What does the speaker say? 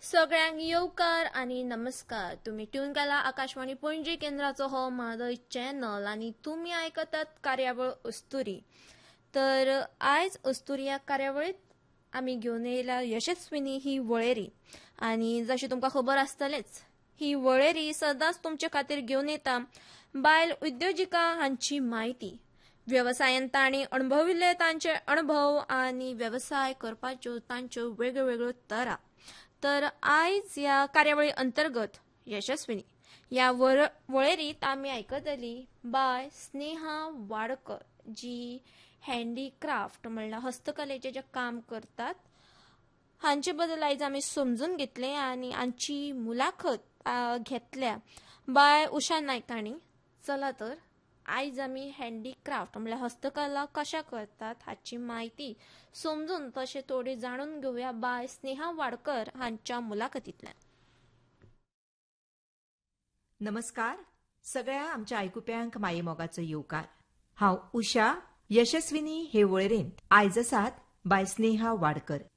सगळ्यांक येवकार आणि नमस्कार. तुम्ही ट्यून केला आकाशवाणी पणजी केंद्राचो हो म्हादय चॅनल आणि तुम्ही आयकतात कार्यावळ अस्तुरी. तर आयज अस्तुरी ह्या कार्यावळीत आमी घेवन येयला यशस्विनी ही वळेरी. आणि जशें तुमकां खबर आसतलेच, ही वळेरी सदांच तुमचे खातीर घेवन येता बायल उद्योजिका हांची म्हायती, व्यवसायांत तांणी अणभविल्ले तांचे अणभव आनी व्यवसाय करपाच्यो तांच्यो वेगळ्यो वेगळ्यो तरा. तर आयज ह्या कार्यावळी अंतर्गत यशस्विनी ह्या वळेरीत आमी आयकतली बाय स्नेहा वाडकर, जी हँडीक्राफ्ट म्हणल्यार हस्तकलेचें जे काम करतात हांचे बद्दल आयज आमी समजून घेतले आणि हांची मुलाखत घेतल्या बाय उशा नायक हांणी. चला तर आयज आमी हँडीक्राफ्ट म्हणल्यार हस्तकला कशा करतात हाची म्हायती समजून तशें थोडी जाणून घेवया बाय स्नेहा वाडकर हांच्या मुलाखतींतल्यान. नमस्कार सगळ्या आमच्या आयकुप्यांक माये मोगाचो येवकार. हांव उषा. यशस्विनी हे वळेरेंत आयज आसात बाय स्नेहा वाडकर.